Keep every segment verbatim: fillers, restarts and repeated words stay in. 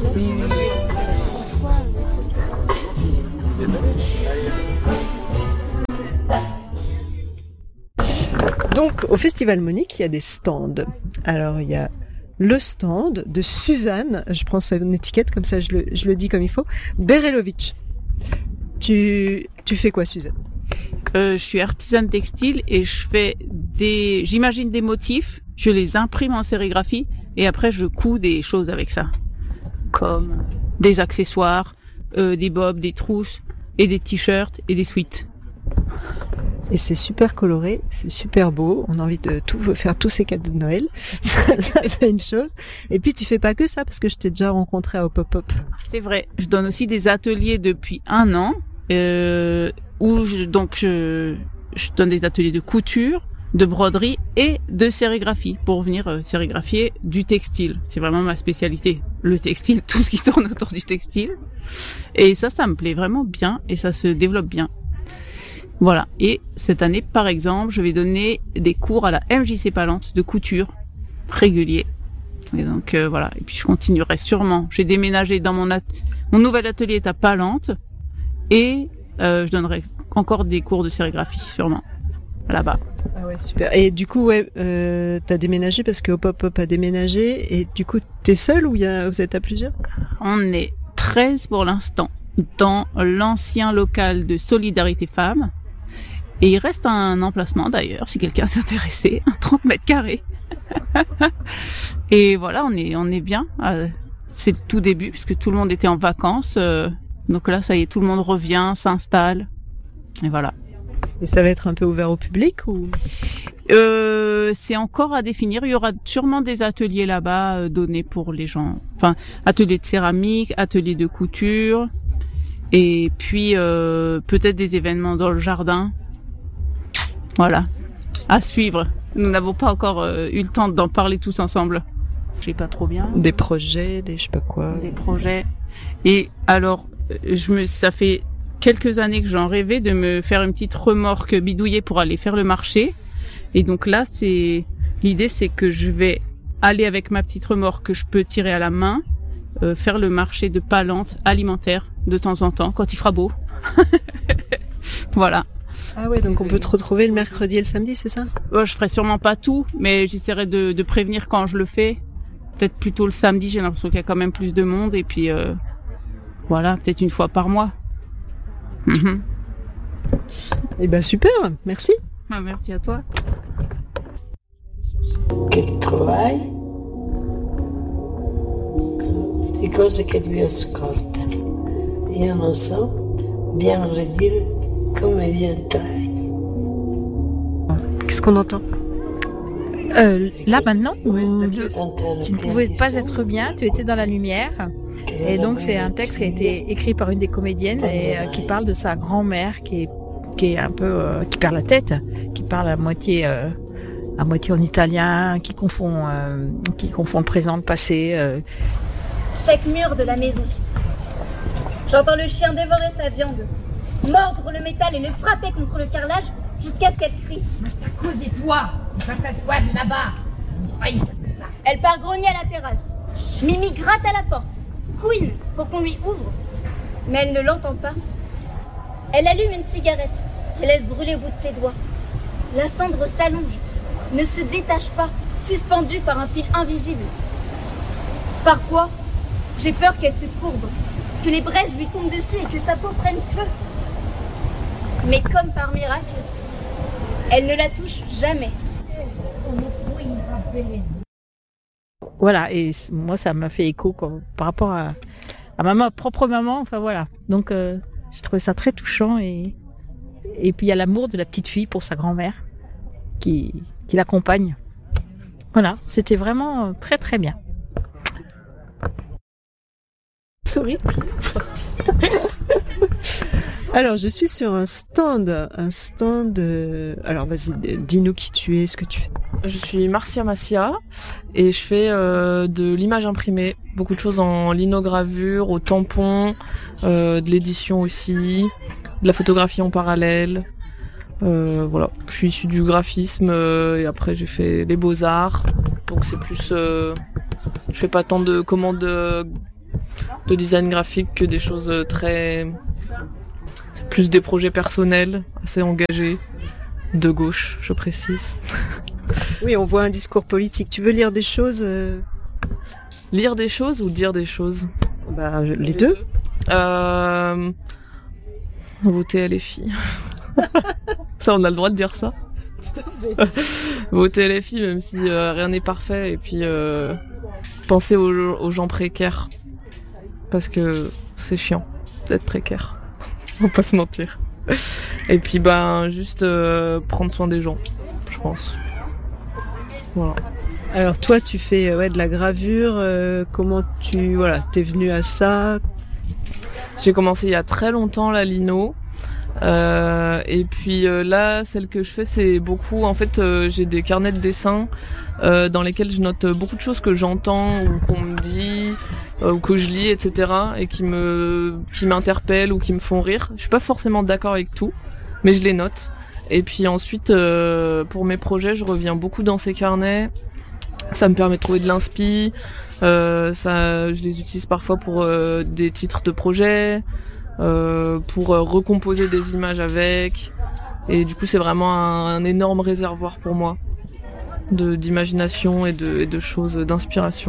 Oui, oui. Bonsoir. Donc, au Festival Monique, il y a des stands. Alors, il y a le stand de Suzanne, je prends son étiquette, comme ça je le, je le dis comme il faut, Berelovic. Tu, tu fais quoi, Suzanne ? Euh, je suis artisane textile et je fais des, j'imagine des motifs, je les imprime en sérigraphie et après je couds des choses avec ça, comme des accessoires, euh, des bobs, des trousses et des t-shirts et des sweats. Et c'est super coloré, c'est super beau. On a envie de tout faire tous ces cadeaux de Noël. Ça, ça, c'est une chose. Et puis tu fais pas que ça parce que je t'ai déjà rencontré à Hop Hop Hop. C'est vrai. Je donne aussi des ateliers depuis un an euh, où je, donc je, je donne des ateliers de couture, de broderie et de sérigraphie pour venir euh, sérigraphier du textile. C'est vraiment ma spécialité. Le textile, tout ce qui tourne autour du textile. Et ça, ça me plaît vraiment bien et ça se développe bien. Voilà. Et cette année, par exemple, je vais donner des cours à la M J C Palente de couture réguliers. Et donc euh, voilà. Et puis je continuerai sûrement. J'ai déménagé dans mon at- mon nouvel atelier est à Palente et euh, je donnerai encore des cours de sérigraphie sûrement là-bas. Ah ouais, super. Et du coup, ouais, euh, t'as déménagé parce que Hop Hop Hop a déménagé et du coup, t'es seule ou y a, vous êtes à plusieurs ? On est treize pour l'instant dans l'ancien local de Solidarité Femmes. Et il reste un emplacement d'ailleurs, si quelqu'un s'intéressait, un trente mètres carrés. Et voilà, on est, on est bien. Euh, c'est le tout début, puisque tout le monde était en vacances. Euh, donc là, ça y est, tout le monde revient, s'installe. Et voilà. Et ça va être un peu ouvert au public ou ? Euh, c'est encore à définir. Il y aura sûrement des ateliers là-bas euh, donnés pour les gens. Enfin, ateliers de céramique, ateliers de couture. Et puis, euh, peut-être des événements dans le jardin. Voilà, à suivre. Nous n'avons pas encore euh, eu le temps d'en parler tous ensemble. Je sais pas trop bien. Des projets, des je sais pas quoi. Des projets. Et alors, je me, ça fait quelques années que j'en rêvais de me faire une petite remorque bidouillée pour aller faire le marché. Et donc là, c'est l'idée, c'est que je vais aller avec ma petite remorque que je peux tirer à la main, euh, faire le marché de Palente alimentaire de temps en temps quand il fera beau. Voilà. Ah ouais, donc on peut te retrouver le mercredi et le samedi, c'est ça ? Ouais, je ferai sûrement pas tout, mais j'essaierai de, de prévenir quand je le fais. Peut-être plutôt le samedi, j'ai l'impression qu'il y a quand même plus de monde. Et puis, euh, voilà, peut-être une fois par mois. Mm-hmm. Eh ben super, merci. Ah, merci à toi. Che trovai di cose che lui ascolta. Io non so bien redire come rientrai. Qu'est-ce qu'on entend ? Euh, là maintenant, où Tant'è tu ne pouvais pas être bien, tu étais dans la lumière. Et donc c'est un texte qui a été écrit par une des comédiennes et euh, qui parle de sa grand-mère qui est qui est un peu euh, qui perd la tête, qui parle à moitié euh, à moitié en italien, qui confond euh, qui confond le présent, le passé. Euh. Chaque mur de la maison. J'entends le chien dévorer sa viande, mordre le métal et le frapper contre le carrelage jusqu'à ce qu'elle crie. Cause-toi, va t'asseoir là-bas. Aïe, ça. Elle part grogner à la terrasse. Mimi gratte à la porte, couine pour qu'on lui ouvre. Mais elle ne l'entend pas. Elle allume une cigarette et laisse brûler au bout de ses doigts. La cendre s'allonge, ne se détache pas, suspendue par un fil invisible. Parfois, j'ai peur qu'elle se courbe, que les braises lui tombent dessus et que sa peau prenne feu. Mais comme par miracle, elle ne la touche jamais. Voilà, et moi ça m'a fait écho quoi, par rapport à, à ma, ma propre maman. Enfin voilà, donc euh, je trouvais ça très touchant et et puis il y a l'amour de la petite fille pour sa grand-mère qui qui l'accompagne. Voilà, c'était vraiment très très bien. Souris. Alors, je suis sur un stand, un stand. Euh... Alors, vas-y, dis-nous qui tu es, ce que tu fais. Je suis Marcia Massia et je fais euh, de l'image imprimée, beaucoup de choses en linogravure, au tampon, euh, de l'édition aussi, de la photographie en parallèle. Euh, voilà, je suis issue du graphisme euh, et après j'ai fait les beaux-arts, donc c'est plus, euh, je fais pas tant de commandes. Euh, de design graphique que des choses très... plus des projets personnels, assez engagés, de gauche, je précise. Oui, on voit un discours politique. Tu veux lire des choses euh... Lire des choses ou dire des choses? Bah, les, les deux. Euh... Voter L F I. Ça, on a le droit de dire ça. Voter L F I, même si euh, rien n'est parfait. Et puis, euh, penser aux, aux gens précaires. Parce que c'est chiant d'être précaire. On va pas se mentir. Et puis, ben, juste euh, prendre soin des gens, je pense. Voilà. Alors toi, tu fais ouais de la gravure. Euh, comment tu voilà, t'es venu à ça? J'ai commencé il y a très longtemps la lino. Euh, et puis euh, là, celle que je fais, c'est beaucoup. En fait, euh, j'ai des carnets de dessin euh, dans lesquels je note beaucoup de choses que j'entends ou qu'on me dit euh, ou que je lis, et cetera. Et qui me qui m'interpellent ou qui me font rire. Je suis pas forcément d'accord avec tout, mais je les note. Et puis ensuite, euh, pour mes projets, je reviens beaucoup dans ces carnets. Ça me permet de trouver de l'inspi. Euh, ça, je les utilise parfois pour euh, des titres de projets. Euh, pour euh, recomposer des images avec, et du coup c'est vraiment un, un énorme réservoir pour moi de d'imagination et de, et de choses d'inspiration.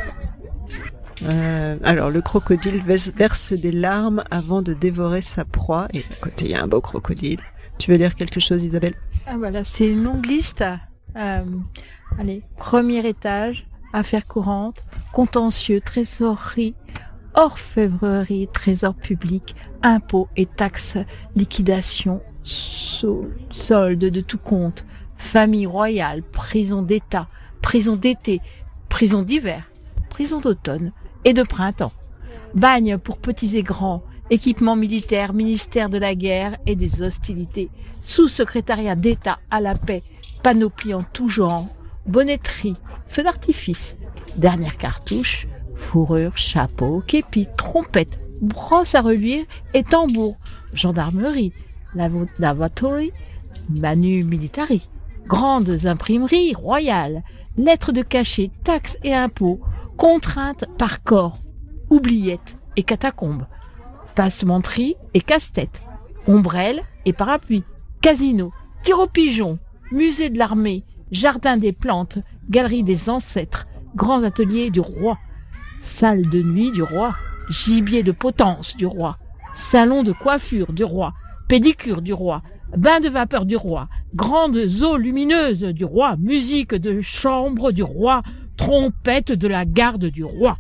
Euh, alors le crocodile verse des larmes avant de dévorer sa proie, et à côté il y a un beau crocodile. Tu veux lire quelque chose, Isabelle? Ah voilà, c'est une longue liste. Euh, allez, premier étage, affaires courantes, contentieux, trésorerie, orfèvrerie, trésor public, impôts et taxes, liquidation, sol, solde de tout compte, famille royale, prison d'État, prison d'été, prison d'hiver, prison d'automne et de printemps, bagne pour petits et grands, équipement militaire, ministère de la guerre et des hostilités, sous-secrétariat d'État à la paix, panoplie en tout genre, bonnetterie, feu d'artifice, dernière cartouche, fourrure, chapeau, képi, trompette, brosse à reluire et tambour, gendarmerie, lavo- lavatory, manu militari, grandes imprimeries royales, lettres de cachet, taxes et impôts, contraintes par corps, oubliettes et catacombes, passementerie et casse-tête, ombrelles et parapluies, casino, tir aux pigeons, musée de l'armée, jardin des plantes, galerie des ancêtres, grands ateliers du roi, salle de nuit du roi, gibier de potence du roi, salon de coiffure du roi, pédicure du roi, bain de vapeur du roi, grandes eaux lumineuses du roi, musique de chambre du roi, trompette de la garde du roi.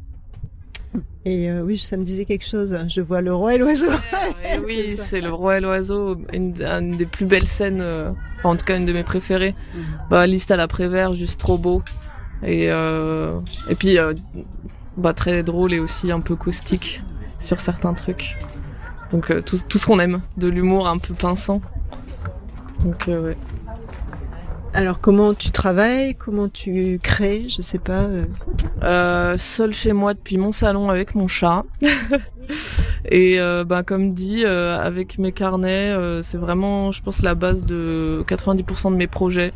Et euh, oui, ça me disait quelque chose. Je vois le roi et l'oiseau. Ouais, oui, c'est, c'est le roi et l'oiseau, une, une des plus belles scènes, euh, enfin en tout cas une de mes préférées. Mmh. Bah, Liste à la Prévert, juste trop beau. Et euh, et puis euh, bah très drôle et aussi un peu caustique sur certains trucs. Donc euh, tout tout ce qu'on aime, de l'humour un peu pinçant. Donc euh, ouais. Alors comment tu travailles, comment tu crées, je sais pas. Euh... Euh, seul chez moi depuis mon salon avec mon chat. Et euh, bah comme dit, euh, avec mes carnets, euh, c'est vraiment, je pense, la base de quatre-vingt-dix pour cent de mes projets.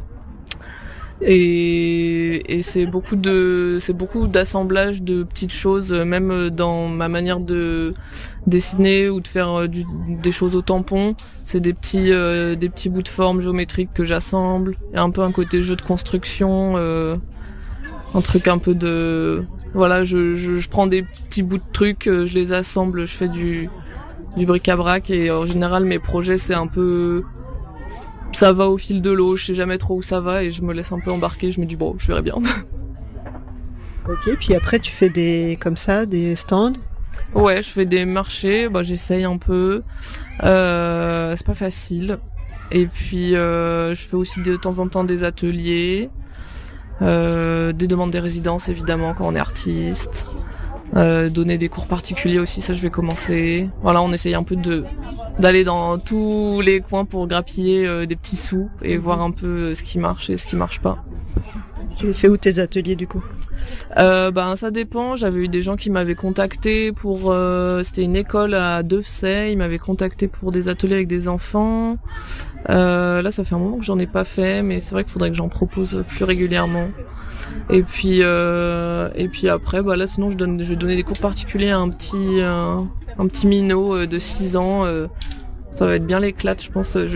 Et, et c'est beaucoup de, c'est beaucoup d'assemblage de petites choses, même dans ma manière de dessiner ou de faire du, des choses au tampon. C'est des petits, euh, des petits bouts de forme géométriques que j'assemble. Il y a un peu un côté jeu de construction, euh, un truc un peu de, voilà, je, je, je prends des petits bouts de trucs, je les assemble, je fais du, du bric-à-brac, et en général mes projets c'est un peu, ça va au fil de l'eau, je sais jamais trop où ça va et je me laisse un peu embarquer, je me dis bon, je verrai bien. Ok, puis après tu fais des, comme ça, des stands? Ouais, je fais des marchés, bah j'essaye un peu, euh, c'est pas facile. Et puis euh, je fais aussi de temps en temps des ateliers, euh, des demandes des résidences évidemment quand on est artiste, euh, donner des cours particuliers aussi, ça je vais commencer. Voilà, on essaye un peu de d'aller dans tous les coins pour grappiller euh, des petits sous et mmh. voir un peu euh, ce qui marche et ce qui marche pas. Tu les fais où tes ateliers du coup? Euh, ben ça dépend. J'avais eu des gens qui m'avaient contacté pour. Euh, c'était une école à Devsey. Ils m'avaient contacté pour des ateliers avec des enfants. Euh, là, ça fait un moment que j'en ai pas fait, mais c'est vrai qu'il faudrait que j'en propose plus régulièrement. Et puis euh, et puis après, bah là, sinon je donne, je vais donner des cours particuliers à un petit un, un petit minot de six ans. Euh, ça va être bien l'éclate, je pense. Je